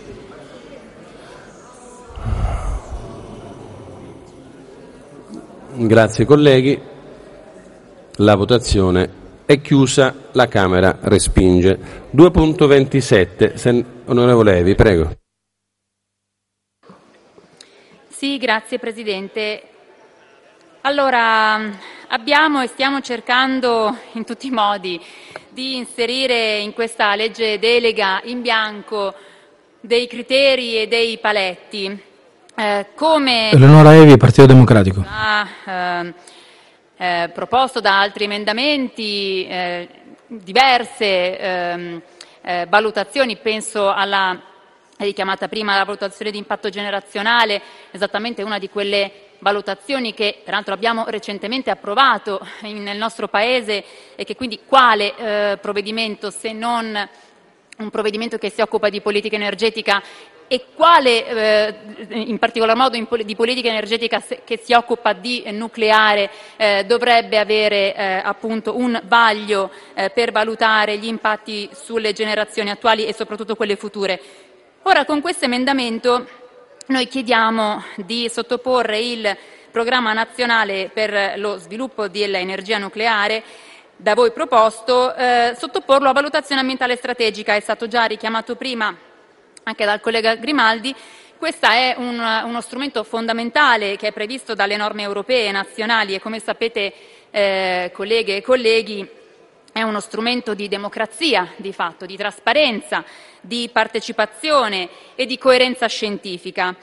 B: Grazie colleghi. La votazione è chiusa. La Camera respinge. due punto ventisette. Sen- Onorevole Evi, prego.
K: Sì, grazie Presidente. Allora, abbiamo e stiamo cercando in tutti i modi di inserire in questa legge delega in bianco dei criteri e dei paletti. Eh, come
D: Eleonora Evi, Partito Democratico.
K: Ha eh, eh, proposto da altri emendamenti eh, diverse eh, eh, valutazioni, penso alla richiamata prima la valutazione di impatto generazionale, esattamente una di quelle valutazioni che peraltro abbiamo recentemente approvato in, nel nostro Paese e che quindi quale eh, provvedimento se non un provvedimento che si occupa di politica energetica e quale eh, in particolar modo in pol- di politica energetica se- che si occupa di nucleare eh, dovrebbe avere eh, appunto un vaglio eh, per valutare gli impatti sulle generazioni attuali e soprattutto quelle future. Ora con questo emendamento noi chiediamo di sottoporre il programma nazionale per lo sviluppo dell'energia nucleare da voi proposto, eh, sottoporlo a valutazione ambientale strategica. È stato già richiamato prima anche dal collega Grimaldi. Questo è un, uno strumento fondamentale che è previsto dalle norme europee e nazionali e, come sapete, eh, colleghe e colleghi, è uno strumento di democrazia, di fatto, di trasparenza, di partecipazione e di coerenza scientifica.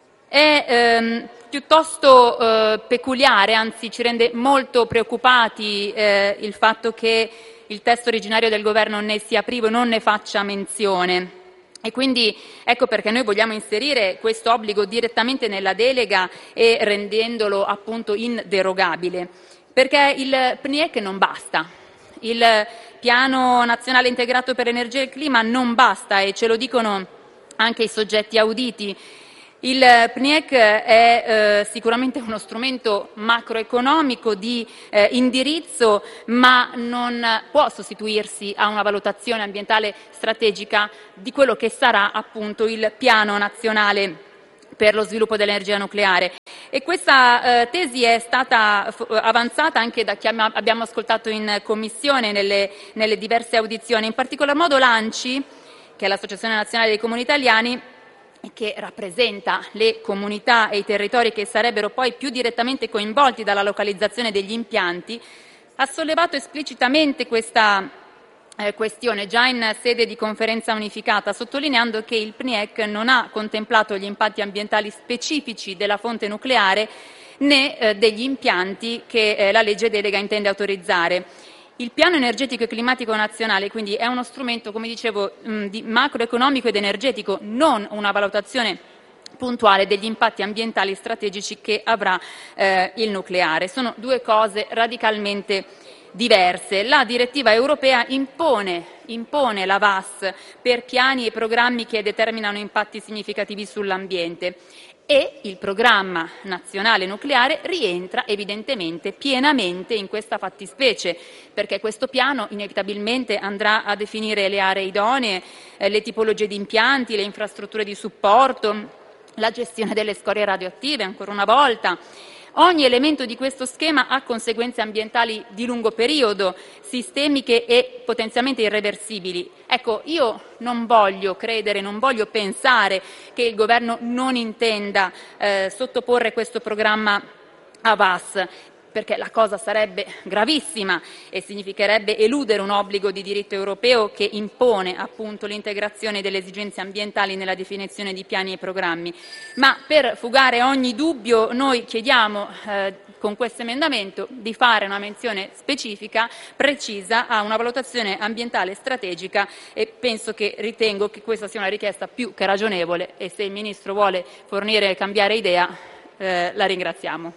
K: È ehm, piuttosto eh, peculiare, anzi ci rende molto preoccupati eh, il fatto che il testo originario del Governo ne sia privo e non ne faccia menzione. E quindi ecco perché noi vogliamo inserire questo obbligo direttamente nella delega e rendendolo appunto inderogabile, perché il P N I E C non basta, il Piano Nazionale Integrato per l'Energia e il Clima non basta e ce lo dicono anche i soggetti auditi. Il P N I E C è eh, sicuramente uno strumento macroeconomico di eh, indirizzo, ma non può sostituirsi a una valutazione ambientale strategica di quello che sarà appunto il Piano Nazionale per lo sviluppo dell'energia nucleare. E questa eh, tesi è stata f- avanzata anche da chi am- abbiamo ascoltato in Commissione nelle, nelle diverse audizioni, in particolar modo l'ANCI, che è l'Associazione Nazionale dei Comuni Italiani, che rappresenta le comunità e i territori che sarebbero poi più direttamente coinvolti dalla localizzazione degli impianti, ha sollevato esplicitamente questa eh, questione già in sede di conferenza unificata, sottolineando che il P N I E C non ha contemplato gli impatti ambientali specifici della fonte nucleare né eh, degli impianti che eh, la legge delega intende autorizzare. Il piano energetico e climatico nazionale quindi è uno strumento, come dicevo, mh, di macroeconomico ed energetico, non una valutazione puntuale degli impatti ambientali strategici che avrà eh, il nucleare. Sono due cose radicalmente diverse. La direttiva europea impone, impone la V A S per piani e programmi che determinano impatti significativi sull'ambiente. E il programma nazionale nucleare rientra evidentemente pienamente in questa fattispecie, perché questo piano inevitabilmente andrà a definire le aree idonee, eh, le tipologie di impianti, le infrastrutture di supporto, la gestione delle scorie radioattive, ancora una volta. Ogni elemento di questo schema ha conseguenze ambientali di lungo periodo, sistemiche e potenzialmente irreversibili. Ecco, io non voglio credere, non voglio pensare che il Governo non intenda eh, sottoporre questo programma a V A S, perché la cosa sarebbe gravissima e significherebbe eludere un obbligo di diritto europeo che impone appunto l'integrazione delle esigenze ambientali nella definizione di piani e programmi. Ma per fugare ogni dubbio noi chiediamo eh, con questo emendamento di fare una menzione specifica, precisa, a una valutazione ambientale strategica e penso che ritengo che questa sia una richiesta più che ragionevole e se il Ministro vuole fornire e cambiare idea eh, la ringraziamo.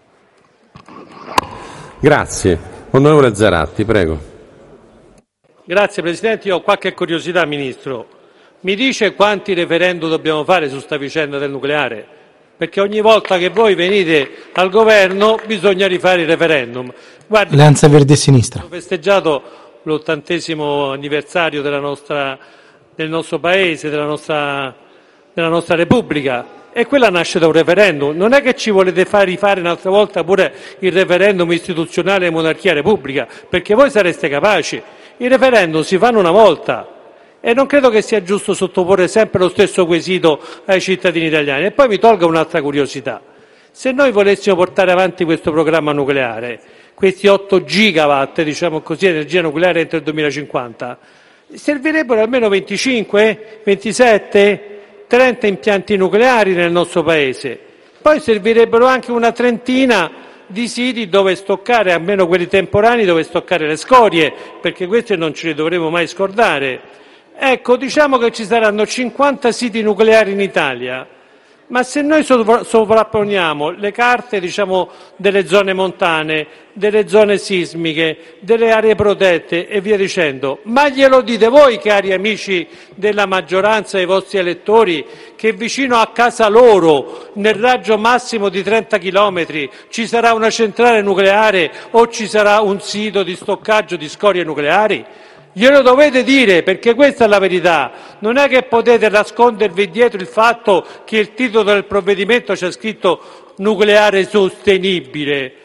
B: Grazie. Onorevole Zaratti, prego.
H: Grazie Presidente, io ho qualche curiosità, Ministro. Mi dice quanti referendum dobbiamo fare su sta vicenda del nucleare? Perché ogni volta che voi venite al governo bisogna rifare il referendum. Guardi,
D: Alleanza Verdi e Sinistra.
H: Ho festeggiato l'ottantesimo anniversario della nostra, del nostro Paese, della nostra, della nostra Repubblica. E quella nasce da un referendum. Non è che ci volete fare rifare un'altra volta pure il referendum istituzionale monarchia-repubblica, perché voi sareste capaci. I referendum si fanno una volta e non credo che sia giusto sottoporre sempre lo stesso quesito ai cittadini italiani. E poi mi tolga un'altra curiosità. Se noi volessimo portare avanti questo programma nucleare, questi otto gigawatt, diciamo così, energia nucleare entro il duemilacinquanta, servirebbero almeno venticinque, ventisette, trenta impianti nucleari nel nostro Paese. Poi servirebbero anche una trentina di siti dove stoccare, almeno quelli temporanei, dove stoccare le scorie, perché queste non ce le dovremo mai scordare. Ecco, diciamo che ci saranno cinquanta siti nucleari in Italia, ma se noi sovrapponiamo le carte, diciamo, delle zone montane, delle zone sismiche, delle aree protette e via dicendo, ma glielo dite voi, cari amici della maggioranza e i vostri elettori, che vicino a casa loro, nel raggio massimo di trenta chilometri, ci sarà una centrale nucleare o ci sarà un sito di stoccaggio di scorie nucleari? Glielo dovete dire, perché questa è la verità. Non è che potete nascondervi dietro il fatto che il titolo del provvedimento c'è scritto nucleare sostenibile.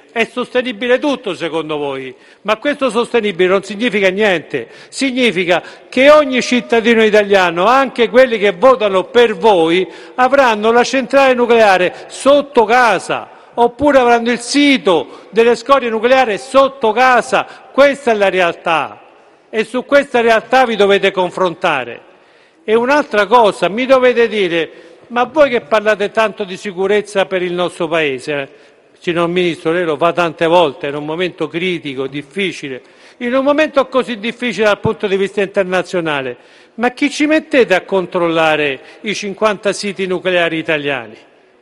H: È sostenibile tutto secondo voi, ma questo sostenibile non significa niente, significa che ogni cittadino italiano, anche quelli che votano per voi, avranno la centrale nucleare sotto casa, oppure avranno il sito delle scorie nucleari sotto casa. Questa è la realtà e su questa realtà vi dovete confrontare. E un'altra cosa, mi dovete dire, ma voi che parlate tanto di sicurezza per il nostro Paese, signor Ministro, lei lo fa tante volte in un momento critico, difficile, in un momento così difficile dal punto di vista internazionale, ma chi ci mettete a controllare i cinquanta siti nucleari italiani?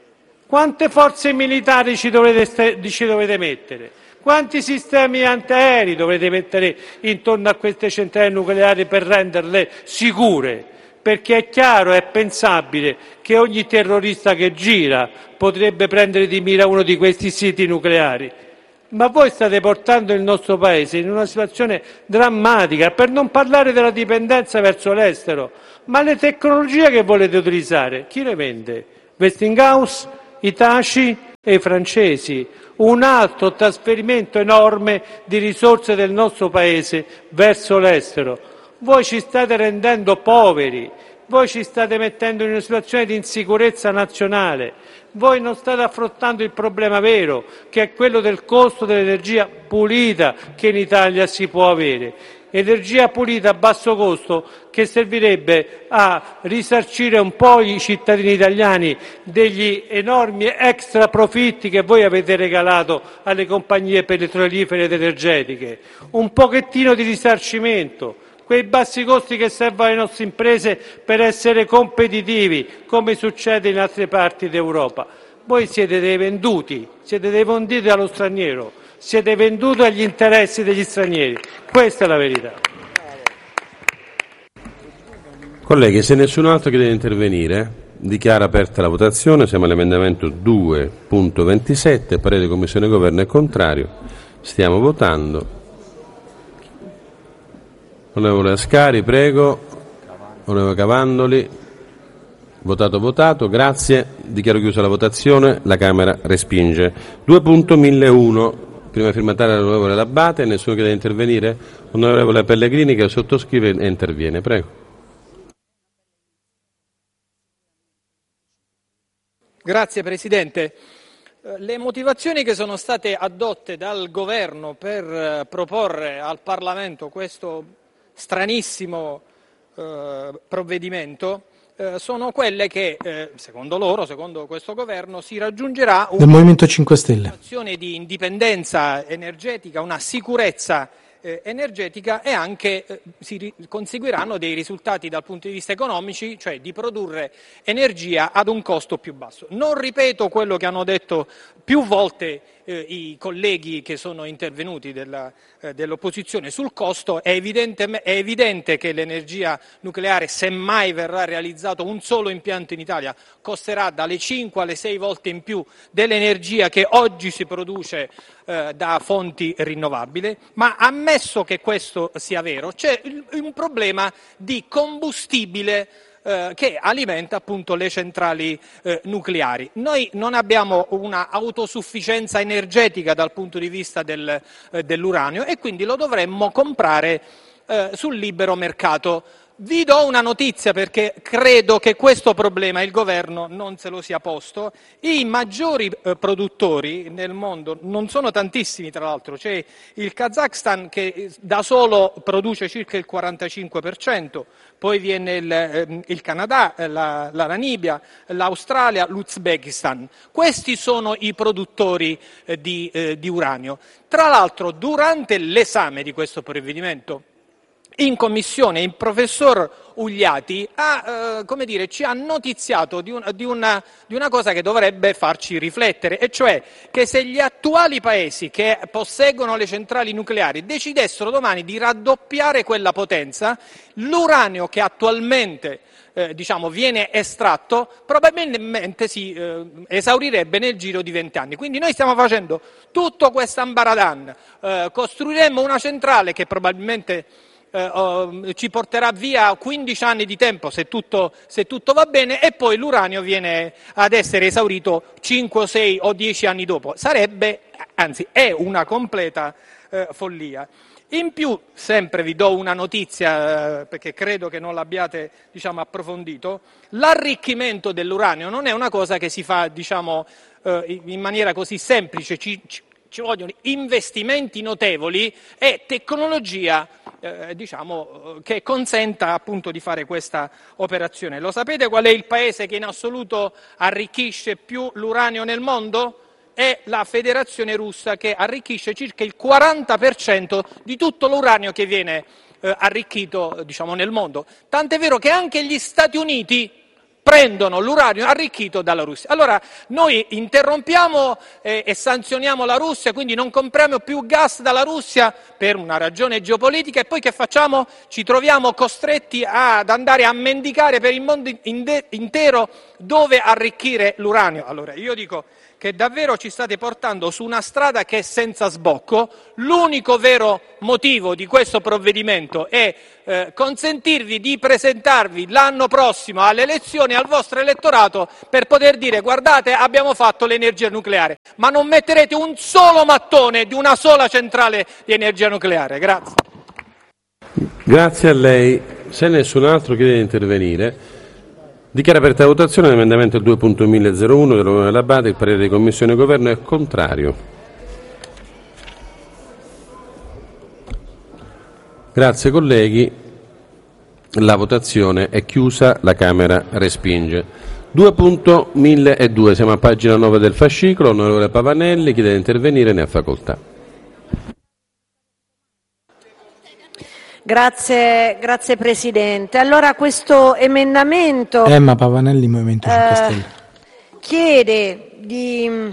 H: Quante forze militari ci dovete, ci dovete mettere? Quanti sistemi antiaerei dovrete mettere intorno a queste centrali nucleari per renderle sicure? Perché è chiaro, è pensabile che ogni terrorista che gira potrebbe prendere di mira uno di questi siti nucleari. Ma voi state portando il nostro Paese in una situazione drammatica, per non parlare della dipendenza verso l'estero. Ma le tecnologie che volete utilizzare, chi le vende? Westinghouse, Hitachi e i francesi. Un altro trasferimento enorme di risorse del nostro Paese verso l'estero. Voi ci state rendendo poveri, voi ci state mettendo in una situazione di insicurezza nazionale, voi non state affrontando il problema vero, che è quello del costo dell'energia pulita che in Italia si può avere. Energia pulita a basso costo che servirebbe a risarcire un po' i cittadini italiani degli enormi extra profitti che voi avete regalato alle compagnie petrolifere ed energetiche. Un pochettino di risarcimento. Quei bassi costi che servono alle nostre imprese per essere competitivi, come succede in altre parti d'Europa. Voi siete dei venduti, siete dei venduti allo straniero, siete venduti agli interessi degli stranieri. Questa è la verità.
B: Colleghi, se nessun altro chiede di intervenire, dichiaro aperta la votazione. Siamo all'emendamento due punto ventisette, parere di Commissione Governo è contrario. Stiamo votando. Onorevole Ascari, prego. Onorevole Cavandoli. Votato, votato. Grazie. Dichiaro chiusa la votazione. La Camera respinge. due punto milleuno. Prima firmataria l'onorevole L'Abbate. Nessuno chiede di intervenire? Onorevole Pellegrini che sottoscrive e interviene. Prego.
L: Grazie Presidente. Le motivazioni che sono state addotte dal Governo per proporre al Parlamento questo stranissimo eh, provvedimento eh, sono quelle che, eh, secondo loro, secondo questo Governo, si raggiungerà
D: del Movimento cinque Stelle.
L: Una situazione di indipendenza energetica, una sicurezza eh, energetica e anche eh, si ri- conseguiranno dei risultati dal punto di vista economici, cioè di produrre energia ad un costo più basso. Non ripeto quello che hanno detto più volte eh, i colleghi che sono intervenuti della, eh, dell'opposizione sul costo. È evidente, è evidente che l'energia nucleare, se mai verrà realizzato un solo impianto in Italia, costerà dalle cinque alle sei volte in più dell'energia che oggi si produce eh, da fonti rinnovabili, ma ammesso che questo sia vero, c'è un problema di combustibile eh, che alimenta appunto le centrali eh, nucleari. Noi non abbiamo una autosufficienza energetica dal punto di vista del, eh, dell'uranio e quindi lo dovremmo comprare eh, sul libero mercato. Vi do una notizia perché credo che questo problema il governo non se lo sia posto. I maggiori eh, produttori nel mondo, non sono tantissimi tra l'altro, c'è il Kazakhstan che da solo produce circa il quarantacinque per cento, poi viene il, eh, il Canada, la, la Namibia, l'Australia, l'Uzbekistan. Questi sono i produttori eh, di, eh, di uranio. Tra l'altro durante l'esame di questo provvedimento in commissione il professor Ugliati ha, eh, come dire, ci ha notiziato di, un, di, una, di una cosa che dovrebbe farci riflettere, e cioè che se gli attuali paesi che posseggono le centrali nucleari decidessero domani di raddoppiare quella potenza, l'uranio che attualmente eh, diciamo, viene estratto probabilmente si eh, esaurirebbe nel giro di vent'anni. Quindi noi stiamo facendo tutto questo ambaradan, eh, costruiremo una centrale che probabilmente Eh, oh, ci porterà via quindici anni di tempo se tutto, se tutto va bene, e poi l'uranio viene ad essere esaurito cinque, sei o dieci anni dopo. Sarebbe anzi è una completa eh, follia. In più, sempre vi do una notizia, eh, perché credo che non l'abbiate diciamo, approfondito, l'arricchimento dell'uranio non è una cosa che si fa diciamo, eh, in maniera così semplice, ci, ci, ci vogliono investimenti notevoli e tecnologia eh, diciamo, che consenta appunto di fare questa operazione. Lo sapete qual è il paese che in assoluto arricchisce più l'uranio nel mondo? È la Federazione Russa, che arricchisce circa il quaranta per cento di tutto l'uranio che viene eh, arricchito diciamo, nel mondo. Tant'è vero che anche gli Stati Uniti prendono l'uranio arricchito dalla Russia. Allora noi interrompiamo eh, e sanzioniamo la Russia, quindi non compriamo più gas dalla Russia per una ragione geopolitica, e poi che facciamo? Ci troviamo costretti ad andare a mendicare per il mondo intero dove arricchire l'uranio. Allora io dico che davvero ci state portando su una strada che è senza sbocco. L'unico vero motivo di questo provvedimento è eh, consentirvi di presentarvi l'anno prossimo alle elezioni al vostro elettorato per poter dire: guardate, abbiamo fatto l'energia nucleare, ma non metterete un solo mattone di una sola centrale di energia nucleare. Grazie.
B: Grazie a lei. Se nessun altro chiede di intervenire, dichiara aperta la votazione l'emendamento due punto mille uno dell'Unione Labate. Il parere di Commissione e Governo è contrario. Grazie colleghi, la votazione è chiusa, la Camera respinge. due punto mille due, siamo a pagina nove del fascicolo. Onorevole Pavanelli chiede di intervenire, ne ha facoltà.
M: Grazie, grazie Presidente. Allora questo emendamento
D: Emma Pavanelli, Movimento cinque Stelle,
M: eh, chiede di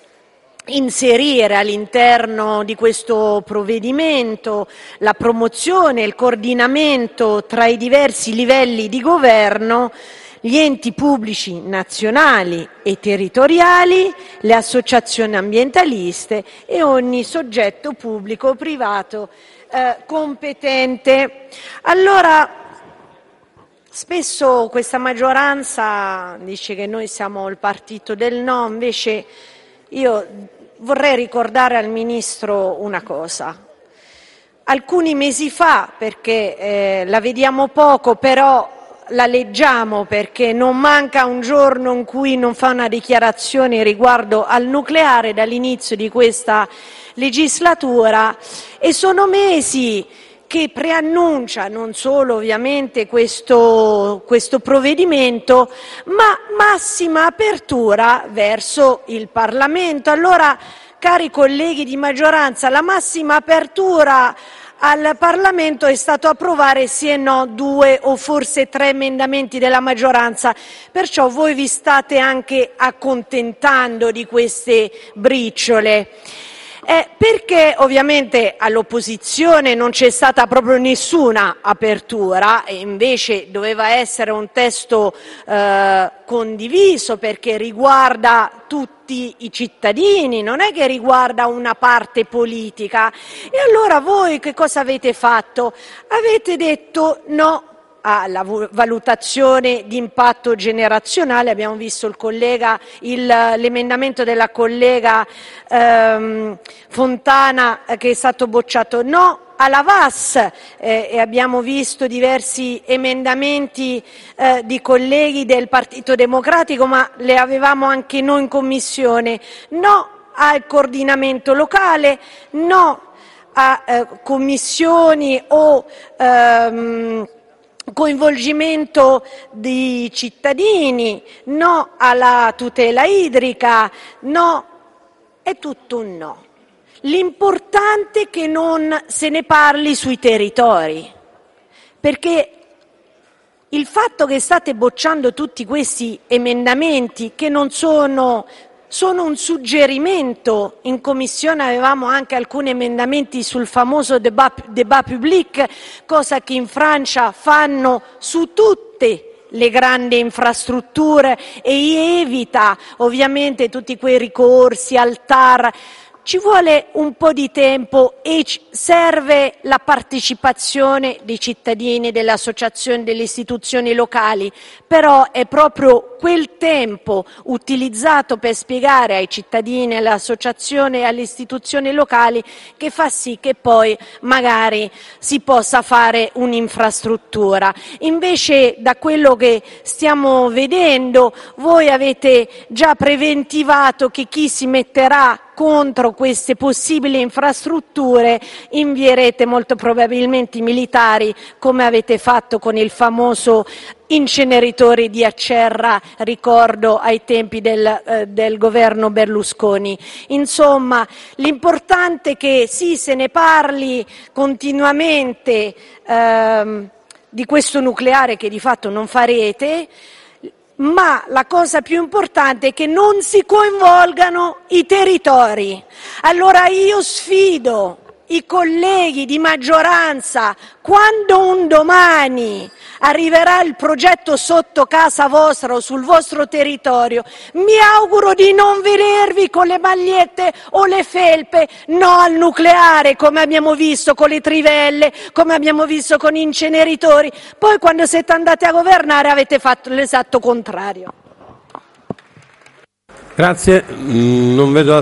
M: inserire all'interno di questo provvedimento la promozione e il coordinamento tra i diversi livelli di governo, gli enti pubblici nazionali e territoriali, le associazioni ambientaliste e ogni soggetto pubblico o privato eh, competente. Allora, spesso questa maggioranza dice che noi siamo il partito del no, invece io vorrei ricordare al Ministro una cosa. Alcuni mesi fa, perché eh, la vediamo poco, però la leggiamo perché non manca un giorno in cui non fa una dichiarazione riguardo al nucleare dall'inizio di questa legislatura, e sono mesi che preannuncia non solo ovviamente questo, questo provvedimento, ma massima apertura verso il Parlamento. Allora, cari colleghi di maggioranza, la massima apertura al Parlamento è stato approvare sì e no due o forse tre emendamenti della maggioranza, perciò voi vi state anche accontentando di queste briciole. Eh, perché ovviamente all'opposizione non c'è stata proprio nessuna apertura e invece doveva essere un testo eh, condiviso, perché riguarda tutti i cittadini, non è che riguarda una parte politica. E allora voi che cosa avete fatto? Avete detto no alla valutazione di impatto generazionale. Abbiamo visto il collega, il, l'emendamento della collega ehm, Fontana eh, che è stato bocciato, no alla V A S eh, e abbiamo visto diversi emendamenti eh, di colleghi del Partito Democratico, ma le avevamo anche noi in Commissione, no al coordinamento locale, no a eh, commissioni o ehm, coinvolgimento di cittadini, no alla tutela idrica, no, è tutto un no. L'importante è che non se ne parli sui territori, perché il fatto che state bocciando tutti questi emendamenti che non sono sono un suggerimento. In Commissione avevamo anche alcuni emendamenti sul famoso débat, débat public, cosa che in Francia fanno su tutte le grandi infrastrutture e evita ovviamente tutti quei ricorsi al T A R. ci vuole un po' di tempo e serve la partecipazione dei cittadini, delle associazioni, delle istituzioni locali, però è proprio quel tempo utilizzato per spiegare ai cittadini, alle associazioni e alle istituzioni locali che fa sì che poi magari si possa fare un'infrastruttura. Invece, da quello che stiamo vedendo, voi avete già preventivato che chi si metterà contro queste possibili infrastrutture invierete molto probabilmente i militari, come avete fatto con il famoso inceneritore di Acerra, ricordo ai tempi del, eh, del governo Berlusconi. Insomma, l'importante è che sì, se ne parli continuamente ehm, di questo nucleare che di fatto non farete, ma la cosa più importante è che non si coinvolgano i territori. Allora io sfido i colleghi di maggioranza, quando un domani arriverà il progetto sotto casa vostra o sul vostro territorio, mi auguro di non vedervi con le magliette o le felpe no al nucleare, come abbiamo visto con le trivelle, come abbiamo visto con gli inceneritori. Poi quando siete andati a governare avete fatto l'esatto contrario.
B: Grazie, non vedo